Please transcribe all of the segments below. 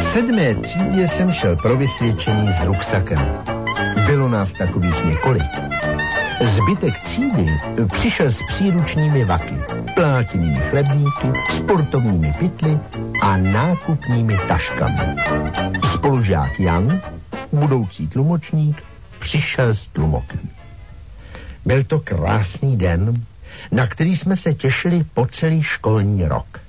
7. třídě jsem šel pro vysvědčení s ruksakem. Bylo nás takových několik. Zbytek třídy přišel s příručními vaky, plátěnými chlebníky, sportovními pytly a nákupními taškami. Spolužák Jan, budoucí tlumočník, přišel s tlumokem. Byl to krásný den, na který jsme se těšili po celý školní rok.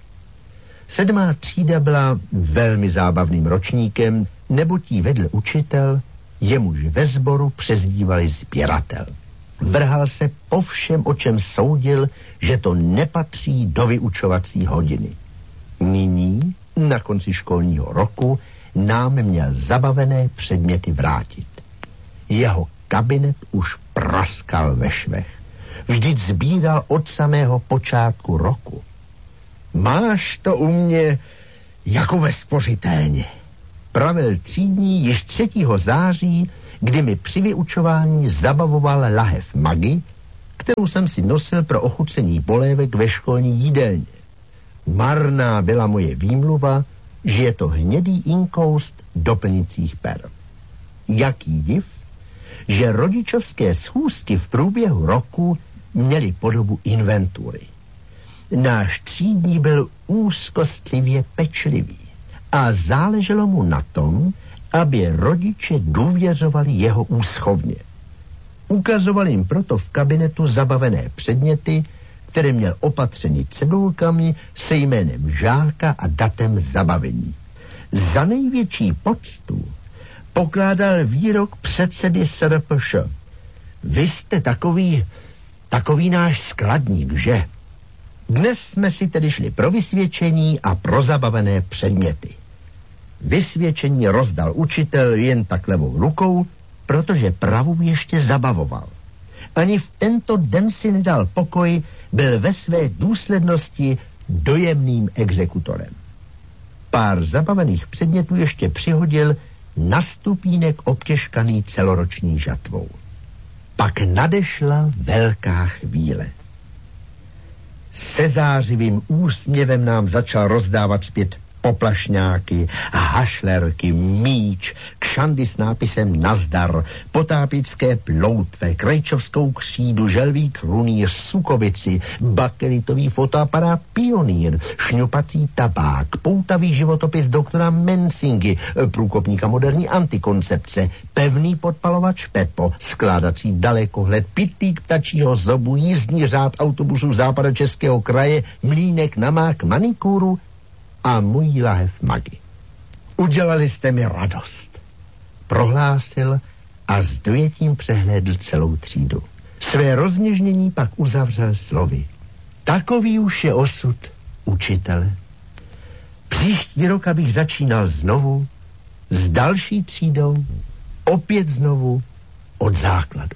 7. třída byla velmi zábavným ročníkem, neboť jí vedl učitel, jemuž ve sboru přezdívali sběratel. Vrhal se po všem, o čem soudil, že to nepatří do vyučovací hodiny. Nyní, na konci školního roku, nám měl zabavené předměty vrátit. Jeho kabinet už praskal ve švech. Vždyť sbíral od samého počátku roku. Máš to u mě jako ve spořitelně, pravil třídní již 3. září, kdy mi při vyučování zabavoval lahev Maggi, kterou jsem si nosil pro ochucení polévek ve školní jídelně. Marná byla moje výmluva, že je to hnědý inkoust doplnicích per. Jaký div, že rodičovské schůzky v průběhu roku měly podobu inventury. Náš třídní byl úzkostlivě pečlivý a záleželo mu na tom, aby rodiče důvěřovali jeho úschovně. Ukazoval jim proto v kabinetu zabavené předměty, které měl opatřeny cedulkami se jménem žáka a datem zabavení. Za největší poctu pokládal výrok předsedy SRPŠ. Vy jste takový náš skladník, že? Dnes jsme si tedy šli pro vysvědčení a pro zabavené předměty. Vysvědčení rozdal učitel jen tak levou rukou, protože pravou ještě zabavoval. Ani v tento den si nedal pokoj, byl ve své důslednosti dojemným exekutorem. Pár zabavených předmětů ještě přihodil na stupínek obtěžkaný celoroční žatvou. Pak nadešla velká chvíle. Se zářivým úsměvem nám začal rozdávat zpět poplašňáky, hašlerky, míč, kšandy s nápisem Nazdar, potápické ploutve, krejčovskou křídu, želví krunýř, sukovici, bakelitový fotoaparát Pionýr, šňupací tabák, poutavý životopis doktora Mensingy, průkopníka moderní antikoncepce, pevný podpalovač Pepo, skládací dalekohled, pytlík ptačího zobu, jízdní řád autobusu Západočeského kraje, mlýnek na mák manikúru a můj lahev Maggi. Udělali jste mi radost, prohlásil a s dojetím přehlédl celou třídu. Své rozněžnění pak uzavřel slovy. Takový už je osud učitele. Příští rok, abych začínal znovu, s další třídou, opět znovu od základu.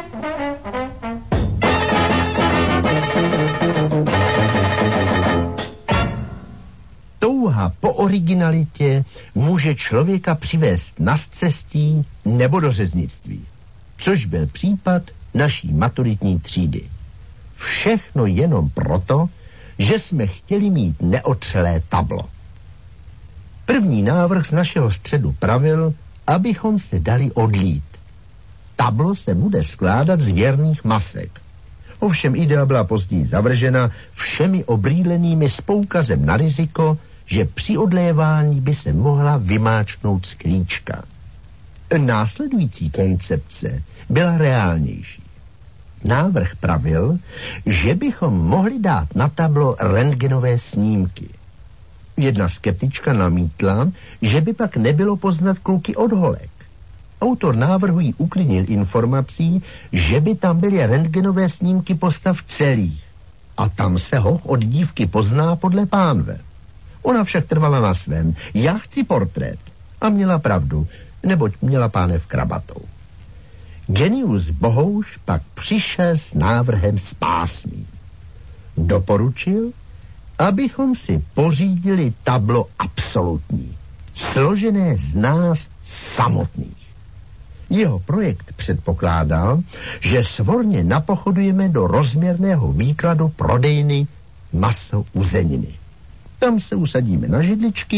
Touha po originalitě může člověka přivést na scestí nebo do řeznictví, což byl případ naší maturitní třídy. Všechno jenom proto, že jsme chtěli mít neotřelé tablo. První návrh z našeho středu pravil, abychom se dali odlít. Tablo se bude skládat z věrných masek. Ovšem idea byla později zavržena všemi obrýlenými s poukazem na riziko, že při odlévání by se mohla vymáčknout sklíčka. Následující koncepce byla reálnější. Návrh pravil, že bychom mohli dát na tablo rentgenové snímky. Jedna skeptička namítla, že by pak nebylo poznat kluky od holek. Autor návrhu jí uklidnil informací, že by tam byly rentgenové snímky postav celých a tam se hoch od dívky pozná podle pánve. Ona však trvala na svém. Já chci portrét. A měla pravdu, neboť měla pánev krabatou. Genius Bohouš pak přišel s návrhem spásným. Doporučil, abychom si pořídili tablo absolutní, složené z nás samotných. Jeho projekt předpokládal, že svorně napochodujeme do rozměrného výkladu prodejny maso uzeniny. Tam se usadíme na židličky,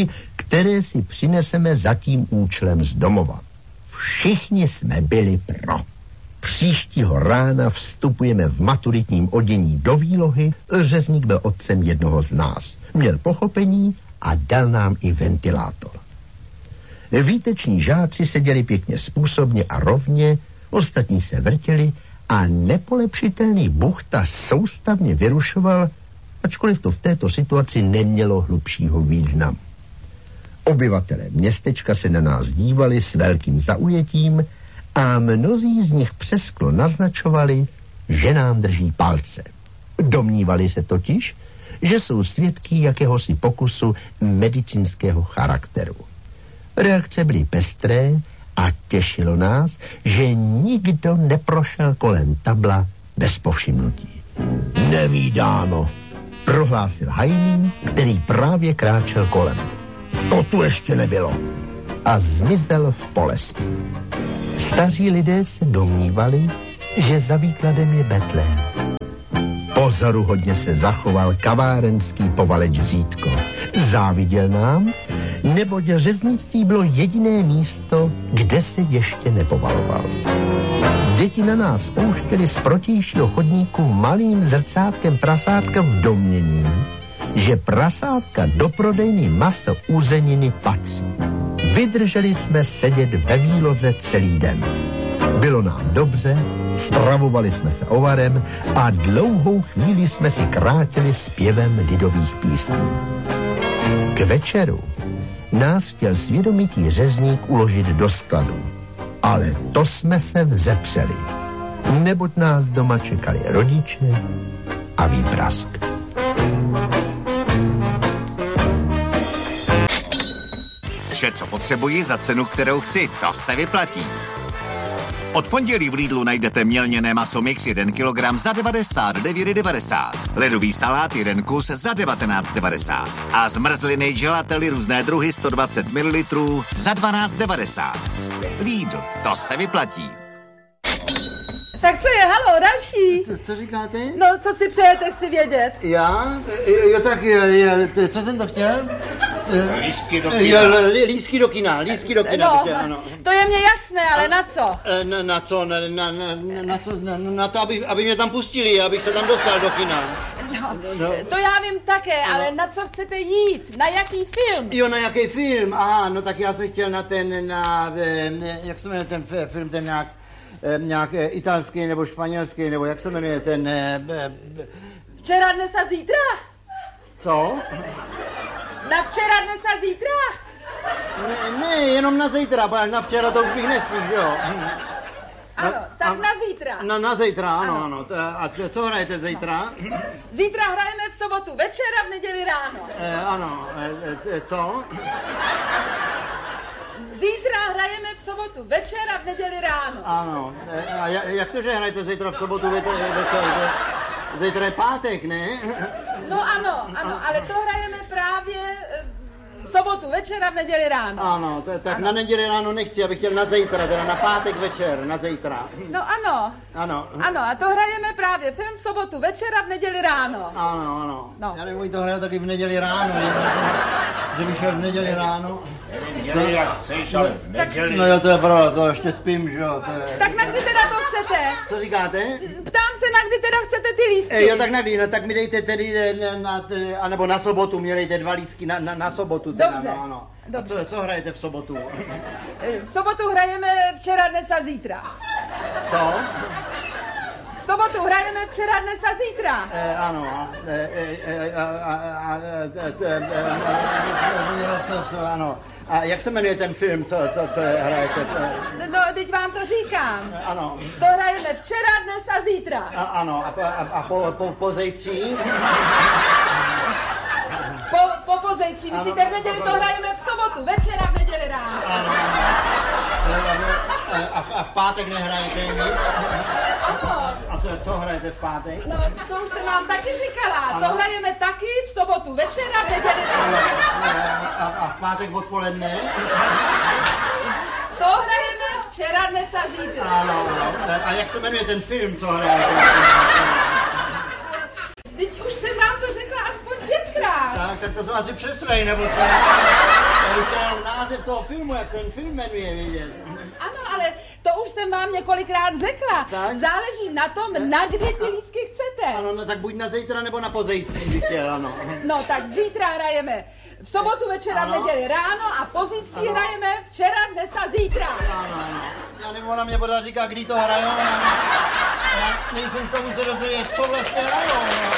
které si přineseme za tím účelem z domova. Všichni jsme byli pro. Příštího rána vstupujeme v maturitním odění do výlohy. Řezník byl otcem jednoho z nás. Měl pochopení a dal nám i ventilátor. Výteční žáci seděli pěkně způsobně a rovně, ostatní se vrtěli a nepolepšitelný Buchta soustavně vyrušoval, ačkoliv to v této situaci nemělo hlubšího významu. Obyvatelé městečka se na nás dívali s velkým zaujetím a mnozí z nich přesklo naznačovali, že nám drží palce. Domnívali se totiž, že jsou svědky jakéhosi pokusu medicínského charakteru. Reakce byly pestré a těšilo nás, že nikdo neprošel kolem tabla bez povšimnutí. Nevídáno, prohlásil hajný, který právě kráčel kolem. To tu ještě nebylo. A zmizel v polesti. Staří lidé se domnívali, že za výkladem je Betlém. Pozoruhodně se zachoval kavárenský povaleč Zítko. Záviděl nám, neboť řeznictví bylo jediné místo, kde se ještě nepovaloval. Děti na nás pouštěli z protějšího chodníku malým zrcátkem prasátka v domnění, že prasátka do prodejny maso uzeniny patří. Vydrželi jsme sedět ve výloze celý den. Bylo nám dobře, stravovali jsme se ovarem a dlouhou chvíli jsme si krátili zpěvem lidových písní. K večeru nás chtěl svědomitý řezník uložit do skladu, ale to jsme se vzepřeli, neboť nás doma čekali rodiče a výprask. Vše, co potřebuji za cenu, kterou chci, to se vyplatí. Od pondělí v Lidlu najdete mělněné maso mix 1 kg za 99,90. Ledový salát 1 kus za 19,90. A zmrzliny gelately různé druhy 120 ml za 12,90. Lidl, to se vyplatí. Tak co je, halo, další? Co říkáte? No, co si přejete, chci vědět. Já? Jo, tak co jsem to chtěl? Lístky do kina. Lístky do kina, lístky do kina. No, chtěl, ano. to je mě jasné, ale na co? Na co? Na co? Na to, aby mě tam pustili, abych se tam dostal do kina. No, to já vím také, ale na co chcete jít? Na jaký film? Jo, na jaký film? Aha, no tak já jsem chtěl jak se jmenuje ten film, ten nějak italský nebo španělský, nebo jak se jmenuje ten... Včera, dnes a zítra? Co? Na včera, dnes a zítra? Ne, jenom na zítra, protože na včera to už bych nestihl, jo. Ano, tak na zítra. Na zítra, ano. A co hrajete zítra? Zítra hrajeme v sobotu večer a v neděli ráno. Ano, co? Zítra hrajeme v sobotu večer a v neděli ráno. Ano, a jak to, že hrajete zítra v sobotu večer? Zítra je pátek, ne? No ano, ale to hrajeme právě v sobotu večer a v neděli ráno. Ano, tak na neděli ráno nechci, abych chtěl na zítra, teda na pátek večer, na zítra. No ano. Ano, a to hrajeme právě film v sobotu večer a v neděli ráno. Ano. No. Já nevím, to hraju taky v neděli ráno, že bych šel v neděli ráno. Neděli jak chceš, ale v neděli. No jo, to je pravda, to ještě spím, že jo. Tak na kdy teda to chcete? Co říkáte? Ptám se, na kdy teda chcete ty lístky. Jo, tak na kdy, no tak mi dejte tedy, anebo na sobotu, mě dejte 2 lístky na sobotu. Teda, dobře. No, ano. Dobře. A co hrajete v sobotu? V sobotu hrajeme včera, dnes a zítra. Co? V sobotu hrajeme včera, dnes a zítra. Ano. Ano. A jak se jmenuje ten film, co hrajete? No, teď vám to říkám. Ano. To hrajeme včera, dnes a zítra. Ano. A po zítří? Po pozejtří. Myslíte, v neděli to hrajeme v sobotu, večer a v neděli ráno. Ano. A v pátek nehrajete nic? Ano. A co hrajete v pátek? No, to už jsem vám taky říkala. Ano. To hrajeme taky v sobotu večer a v neděli ráno. A v pátek odpoledne? To hrajeme včera, dnes a zítra. Ano. A jak se jmenuje ten film, co hrajete? Teď už jsem vám to řekla aspoň 5krát. Tak to jsou asi přeslej, nebo co? toho filmu, jak se ten film jmenuje, vidět. Ano, ale to už jsem vám několikrát řekla. Tak? Záleží na tom, na kde ty lístky chcete. Ano, no tak buď na zítra, nebo na pozejtří, bych chtěl, ano. No tak zítra hrajeme v sobotu večera, Ano. v neděli ráno a pozítří hrajeme včera, dnes a zítra. Ano. Já nevím, ona mě pořád říká, kdy to hrajou. Já nejsem z toho se dozvědět, co vlastně hrajou.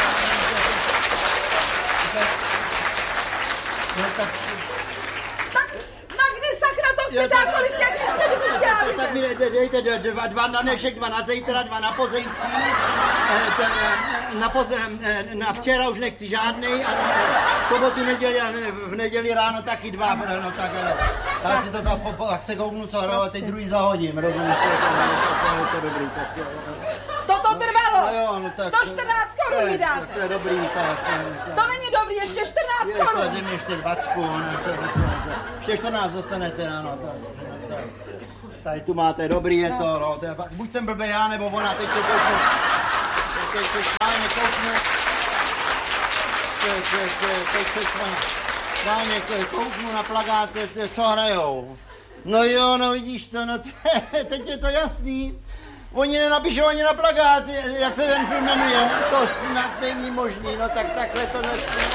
No, tak Na kde sakra to chcete a kolik těch jste vyšťávali? tak mi dejte dva na dnešek, dva na zítra, dva na pozejtří. Na včera už nechci žádnej a v sobotu, neděli a v neděli ráno taky dva. No tak já si to tak se kouknu, co hraju a teď druhý zahodím, rozumíš? To je to dobrý, tak Toto trvalo. no jo, no tak 114 korun mi dáte. To je dobrý, tak. To není dobrý, ještě 14 korun. Dej mi ještě 20, ještě 14 dostanete, ano. Tady tu máte, dobrý je to, no. Buď jsem blbej já, nebo ona, teď se kouknu. Teď se schválně kouknu. Teď se schválně kouknu na plakát, co hrajou. No jo, no vidíš to, no teď je to jasný. Oni nenapíšou ani na plakát, jak se ten film jmenuje. To snad není možný, no tak takhle to nesmí.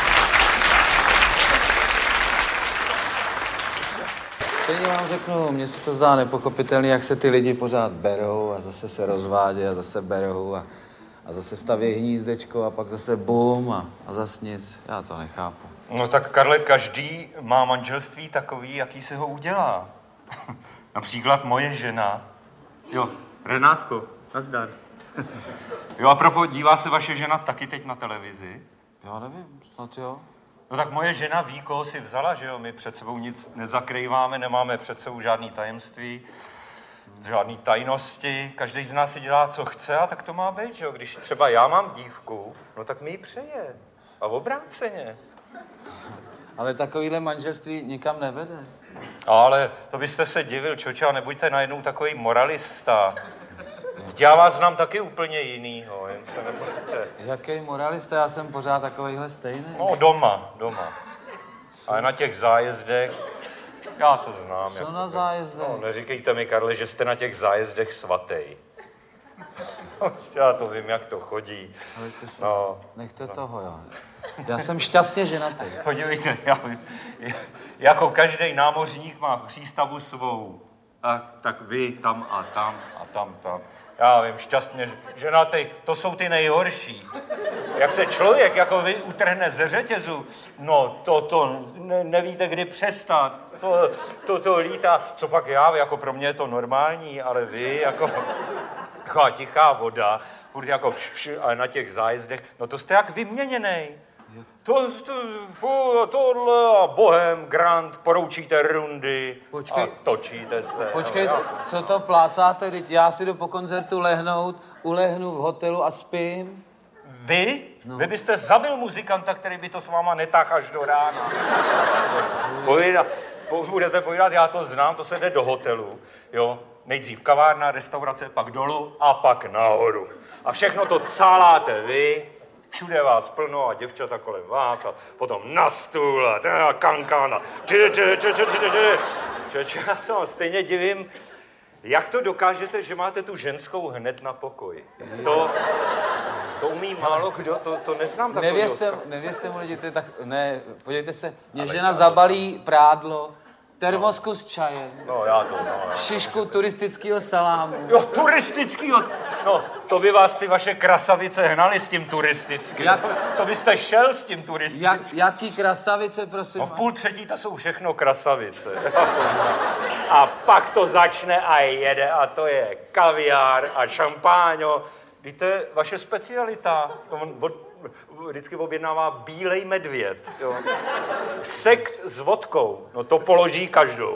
Stejně vám řeknu, mně se to zdá nepochopitelné, jak se ty lidi pořád berou a zase se rozvádějí a zase berou a zase staví hnízdečko a pak zase bum a zase nic. Já to nechápu. No tak, Karle, každý má manželství takový, jaký se ho udělá. Například moje žena. Jo, Renátko, nazdar. Jo, a propos, dívá se vaše žena taky teď na televizi? Já nevím, snad jo. No tak moje žena ví, koho si vzala, že jo? My před sebou nic nezakrýváme, nemáme před sebou žádný tajemství, žádný tajnosti. Každý z nás si dělá, co chce a tak to má být, že jo? Když třeba já mám dívku, no tak mi ji přeje. A obráceně. Ale takovýhle manželství nikam nevede. Ale to byste se divil, čoče, a nebuďte najednou takový moralista. Já vás znám taky úplně jinýho, jen se nebojte. Jaký moralista, já jsem pořád takovýhle stejný. No, doma. Ale na těch zájezdech, já to znám. Co na zájezdech? No, neříkejte mi, Karle, že jste na těch zájezdech svatej. Já to vím, jak to chodí. Nechte toho, jo. Já jsem šťastně ženatý. Podívejte, jako každý námořník má v přístavu svou. Tak vy tam a tam a tam. Já vím, šťastně ženatý, to jsou ty nejhorší. Jak se člověk jako vy utrhne ze řetězu, no nevíte, kdy přestat. To lítá. Co pak já, jako pro mě je to normální, ale vy jako taková tichá voda, furt jako ale na těch zájezdech, no to jste jak vyměněnej. Tohle a bohem, grand, poroučíte rundy a točíte se. Počkej, co to plácáte, teď já si jdu po koncertu ulehnu v hotelu a spím. Vy? No. Vy byste zabil muzikanta, který by to s váma netáhl až do rána. Budete povídat, já to znám, to se jde do hotelu, jo. Nejdřív kavárna, restaurace, pak dolů a pak nahoru. A všechno to cáláte vy, všude vás plno a děvčata kolem vás a potom na stůl a kankana. Já se vám stejně divím, jak to dokážete, že máte tu ženskou hned na pokoji. To umí málo kdo, to neznám takového. Nevěřte mu lidi, to je tak, ne, podívejte se, mě žena zabalí prádlo, termosku s čajem. No, já to, šišku turistického salámu. Jo, turistického, no, to by vás ty vaše krasavice hnaly s tím turistickým. To byste šel s tím turistickým. Jaký krasavice, prosím? No, v 2:30 to jsou všechno krasavice. A pak to začne a jede a to je kaviár a šampáňo. Víte, vaše specialita, vždycky objednává bílej medvěd, jo. Sekt s vodkou, no to položí každou.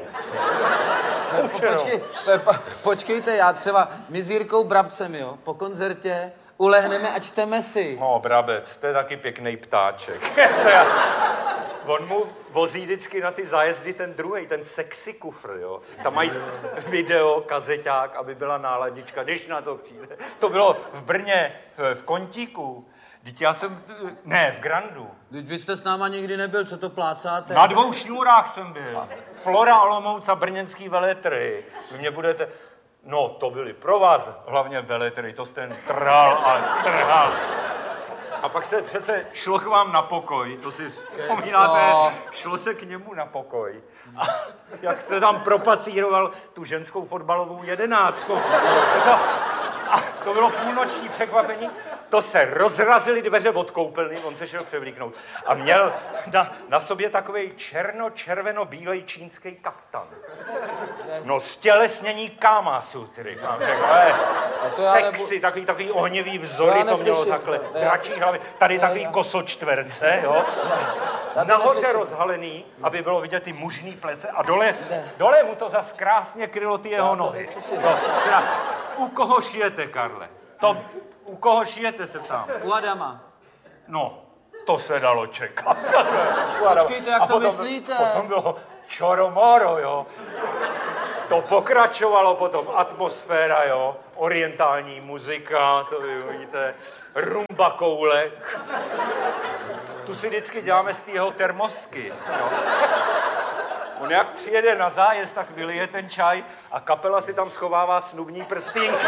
Počkejte, já třeba my s Jirkou Brabcem, jo, po koncertě ulehneme a čteme si. No, Brabec, to je taky pěkný ptáček. On mu vozí vždycky na ty zájezdy ten druhej, ten sexy kufr, jo. Tam mají video, kazeťák, aby byla náladička, když na to přijde. To bylo v Brně, v Kontíku. Vždyť já jsem... Ne, v Grandu. Vy jste s náma nikdy nebyl, co to plácáte? Na 2 šňůrách jsem byl. Flora, Olomouc a brněnský veletrhy. Vy mě budete... No, to byly pro vás hlavně veletrhy, to jste jen trhal a trhal. A pak se přece šlo k vám na pokoj, to si vzpomínáte, šlo se k němu na pokoj. A jak se tam propasíroval tu ženskou fotbalovou 11. A to bylo půlnoční překvapení, to se rozrazily dveře od koupelny, on se šel převlíknout. A měl na sobě takovej černo-červeno-bílej čínský kaftan. No, stělesnění Kama Sutry, mám řekl, ale sexy, takový ohnivý vzory to mělo takhle, dračí hlavy, tady takový kosočtverce, jo. Nahoře rozhalený, aby bylo vidět ty mužný plece a dole mu to zas krásně krylo ty jeho nohy. No, teda, u koho šijete, Karle? U koho šijete, se ptám? U Adama. No, to se dalo čekat. Počkejte, jak to myslíte? Potom bylo čoromoro, jo. To pokračovalo potom, atmosféra, jo. Orientální muzika, to vy vidíte, rumba koulek. Tu si vždycky děláme z té jeho termosky, jo. On jak přijede na zájezd, tak vylije ten čaj a kapela si tam schovává snubní prstínky.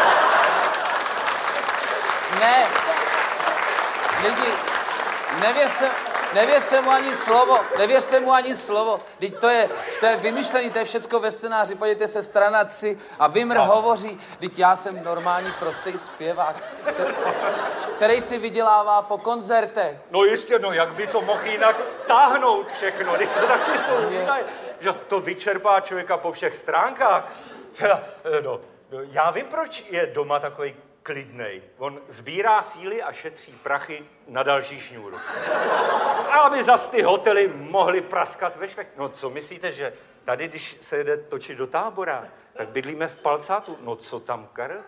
Ne, lidi, nevěřte mu ani slovo, Vždyť to je vymyšlený, to je všecko ve scénáři, podívejte se, strana 3 a Vimr hovoří, vždyť já jsem normální prostý zpěvák, který si vydělává po koncertech. No jistě, no jak by to mohl jinak táhnout všechno, když to taky jsou výdaje, že to vyčerpá člověka po všech stránkách. No, já vím, proč je doma takovej klidnej. On sbírá síly a šetří prachy na další šňůru. A aby zas ty hotely mohly praskat ve švech. No co myslíte, že tady, když se jede točit do Tábora, tak bydlíme v Palcátu. No co tam, Karel?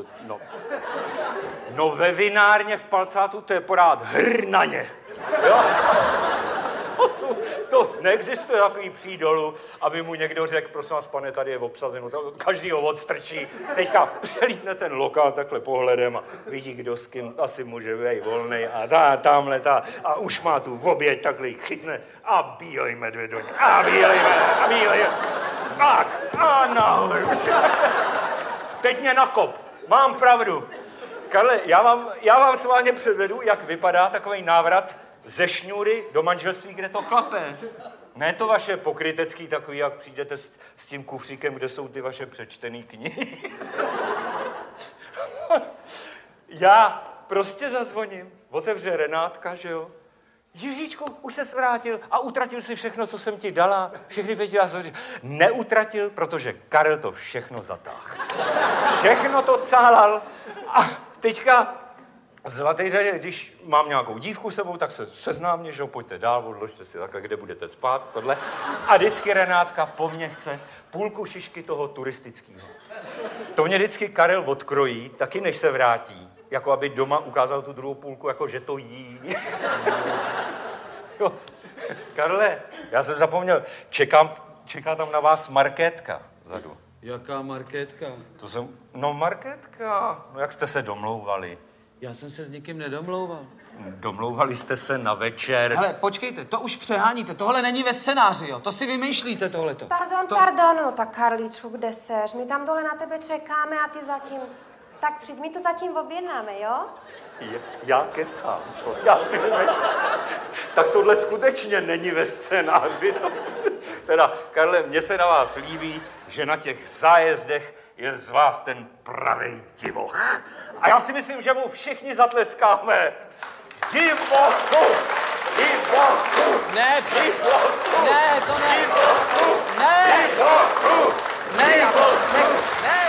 No ve vinárně v Palcátu to je pořád hr na ně. Jo? To neexistuje takový přídolu, aby mu někdo řekl, prosím vás, pane, tady je obsazeno, každý ho odstrčí. Teďka přelítne ten lokál takhle pohledem a vidí, kdo s kým asi může být volnej a tamhle a už má tu oběť, takhle ji chytne a bílej medvěd do něj. A bílej. Tak, a nahoru. Teď mě nakop, mám pravdu. Karle, já vám sválně předvedu, jak vypadá takový návrat ze šňůry do manželství, kde to chlape. Ne to vaše pokrytecký takový, jak přijdete s tím kufříkem, kde jsou ty vaše přečtený knihy. Já prostě zazvoním, otevře Renátka, že jo? Jiříčku, už ses vrátil a utratil si všechno, co jsem ti dala. Všechny věci a zhoří. Neutratil, protože Karel to všechno zatáhl. Všechno to cálal a teďka zlatý řadě, když mám nějakou dívku sebou, tak se seznámně, že jo, pojďte dál, odložte si takhle, kde budete spát, tohle. A vždycky Renátka po mně chce půlku šišky toho turistického. To mě vždycky Karel odkrojí, taky než se vrátí, jako aby doma ukázal tu druhou půlku, jako že to jí. Jo. Karle, já jsem zapomněl, čeká tam na vás Markétka vzadu. Jaká Markétka? Markétka, no jak jste se domlouvali? Já jsem se s nikým nedomlouval. Domlouvali jste se na večer. Hele, počkejte, to už přeháníte, tohle není ve scénáři, jo, to si vymýšlíte tohleto. Pardon, no tak Karličku, kde seš? My tam dole na tebe čekáme a ty zatím... Tak přijď, my to zatím objednáme, jo? Já kecám. Já si nemyslím. Tak tohle skutečně není ve scénáři. Teda, Karle, mně se na vás líbí, že na těch zájezdech je z vás ten pravej divoch. A já si myslím, že mu všichni zatleskáme. Divochu! Divochu! Ne, divochu! Ne, to ne! Divochu! Ne! Divochu! Ne! Divochu! Ne!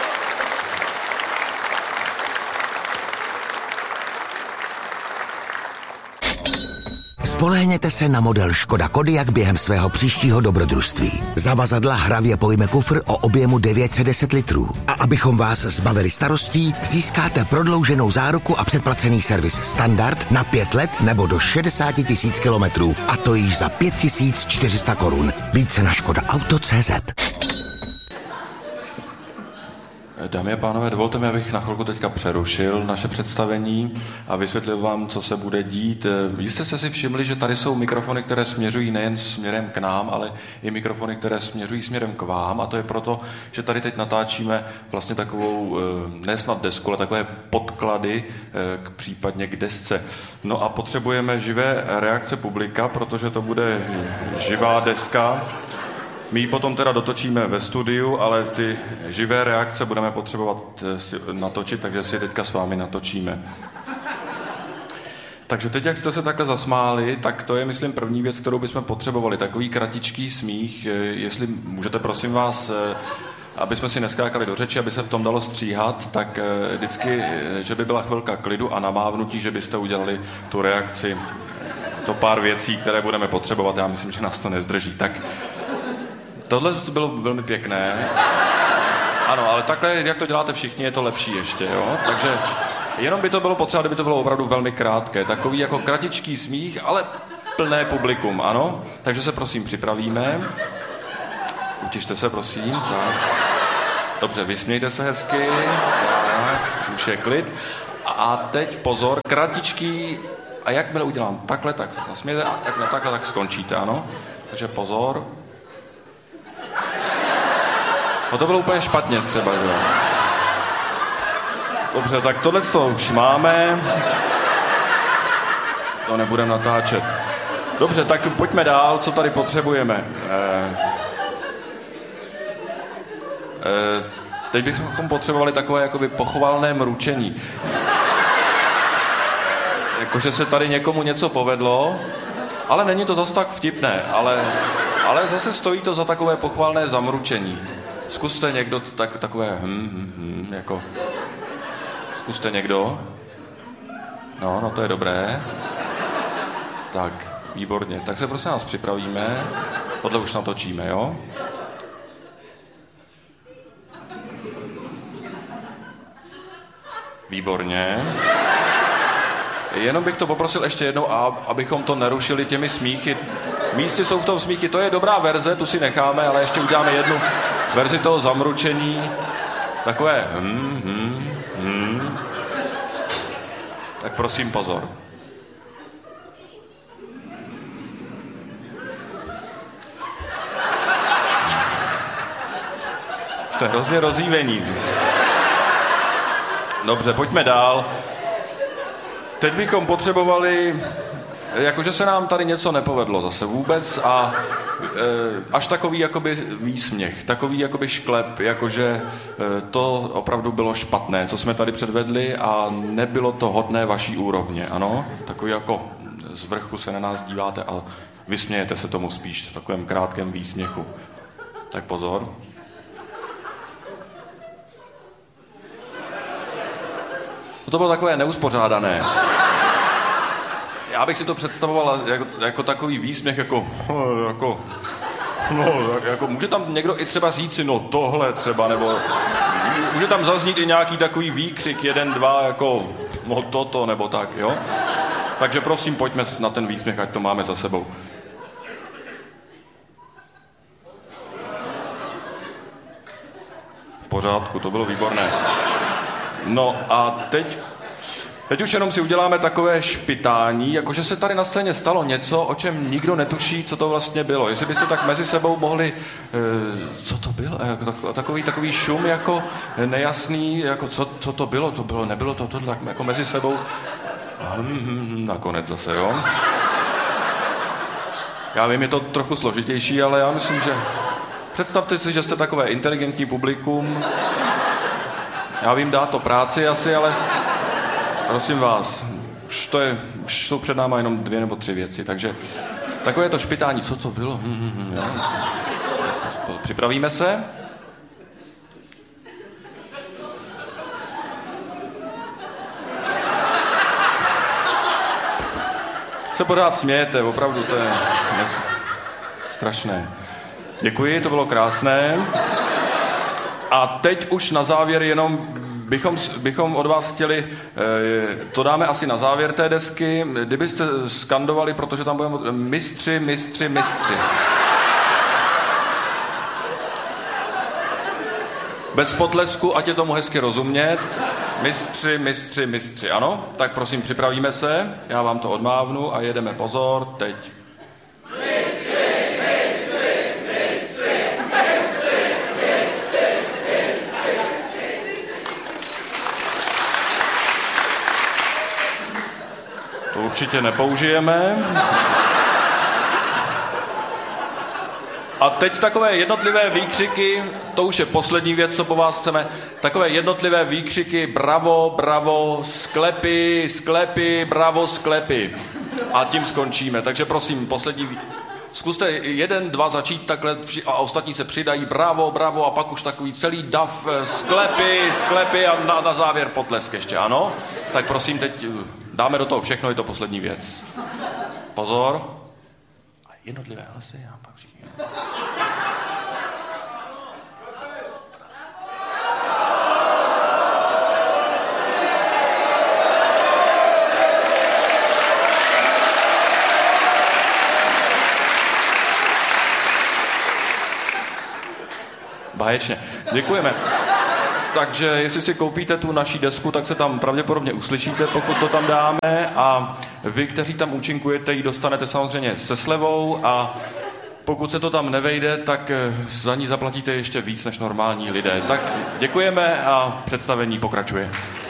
Spolehněte se na model Škoda Kodiaq během svého příštího dobrodružství. Zavazadla hravě pojme kufr o objemu 910 litrů. A abychom vás zbavili starostí, získáte prodlouženou záruku a předplacený servis standard na 5 let nebo do 60 000 kilometrů. A to již za 5 400 korun. Více na škodaauto.cz. Dámy a pánové, dovolte mi, abych na chvilku teďka přerušil naše představení a vysvětlil vám, co se bude dít. Jistě jste si všimli, že tady jsou mikrofony, které směřují nejen směrem k nám, ale i mikrofony, které směřují směrem k vám, a to je proto, že tady teď natáčíme vlastně takovou, ne snad desku, ale takové podklady případně k desce. No a potřebujeme živé reakce publika, protože to bude živá deska. My ji potom teda dotočíme ve studiu, ale ty živé reakce budeme potřebovat natočit, takže si je teďka s vámi natočíme. Takže teď, jak jste se takhle zasmáli, tak to je, myslím, první věc, kterou bychom potřebovali. Takový kratičký smích, jestli můžete, prosím vás, aby jsme si neskákali do řeči, aby se v tom dalo stříhat, tak vždycky, že by byla chvilka klidu a namávnutí, že byste udělali tu reakci. To pár věcí, které budeme potřebovat, já myslím, že nás to nezdrží. Tak tohle bylo velmi pěkné. Ano, ale takhle, jak to děláte všichni, je to lepší ještě, jo? Takže jenom by to bylo potřeba, kdyby to bylo opravdu velmi krátké. Takový jako kratičký smích, ale plné publikum, ano? Takže se prosím připravíme. Utište se, prosím. Tak. Dobře, vysmějte se hezky. Tak, už je klid. A teď pozor, kratičký. A jakmile udělám takhle, tak nasmějte, a jakmile takhle, tak skončíte, ano? Takže pozor. No to bylo úplně špatně třeba, jo. Dobře, tak tohle to už máme. To nebudeme natáčet. Dobře, tak pojďme dál, co tady potřebujeme. Teď bychom potřebovali takové jakoby pochvalné mručení. Jakože se tady někomu něco povedlo, ale není to zas tak vtipné, ale zase stojí to za takové pochvalné zamručení. Zkuste někdo takové jako... Zkuste někdo. No, to je dobré. Tak, výborně. Tak se prosím nás připravíme. Tohle už natočíme, jo? Výborně. Jenom bych to poprosil ještě jednou, abychom to nerušili těmi smíchy. Místy jsou v tom smíchy, to je dobrá verze, tu si necháme, ale ještě uděláme jednu verzi toho zamručení. Takové Tak prosím pozor. Jste hrozně rozívení. Dobře, pojďme dál. Teď bychom potřebovali, jakože se nám tady něco nepovedlo zase vůbec a až takový jakoby výsměch, takový jakoby šklep, jakože to opravdu bylo špatné, co jsme tady předvedli a nebylo to hodné vaší úrovně, ano? Takový jako z vrchu se na nás díváte a vysmějete se tomu spíš v takovém krátkém výsměchu. Tak pozor. To bylo takové neuspořádané. Já bych si to představoval jako takový výsměch, jako může tam někdo i třeba říci, no tohle třeba, nebo může tam zaznít i nějaký takový výkřik, 1, 2, jako no toto, nebo tak, jo? Takže prosím, pojďme na ten výsměch, ať to máme za sebou. V pořádku, to bylo výborné. No a teď už jenom si uděláme takové špitání, jakože se tady na scéně stalo něco, o čem nikdo netuší, co to vlastně bylo. Jestli byste tak mezi sebou mohli, co to bylo? Takový šum jako nejasný, jako co to bylo, nebylo to, tak jako mezi sebou. Nakonec zase, jo? Já vím, je to trochu složitější, ale já myslím, že představte si, že jste takové inteligentní publikum. Já vím, dá to práci asi, ale prosím vás, už jsou před náma jenom 2 nebo 3 věci, takže takové to špitání, co to bylo? Připravíme se? Se pořád smějete, opravdu, to je strašné. Děkuji, to bylo krásné. A teď už na závěr jenom bychom od vás chtěli, to dáme asi na závěr té desky, kdybyste skandovali, protože tam budeme mistři. Bez potlesku, ať je tomu hezky rozumět. Mistři, ano? Tak prosím, připravíme se, já vám to odmávnu a jedeme, pozor, teď. To určitě nepoužijeme. A teď takové jednotlivé výkřiky, to už je poslední věc, co po vás chceme, takové jednotlivé výkřiky, bravo, bravo, sklepy, bravo, sklepy. A tím skončíme. Takže prosím, poslední zkuste 1, 2 začít takhle a ostatní se přidají, bravo, a pak už takový celý dav, sklepy a na závěr potlesk ještě, ano? Tak prosím, teď dáme do toho všechno, je to poslední věc. Pozor. A jednotlivé hlasy a pak všichni. Báječně. Děkujeme. Takže jestli si koupíte tu naší desku, tak se tam pravděpodobně uslyšíte, pokud to tam dáme. A vy, kteří tam účinkujete, ji dostanete samozřejmě se slevou a pokud se to tam nevejde, tak za ní zaplatíte ještě víc než normální lidé. Tak děkujeme a představení pokračuje.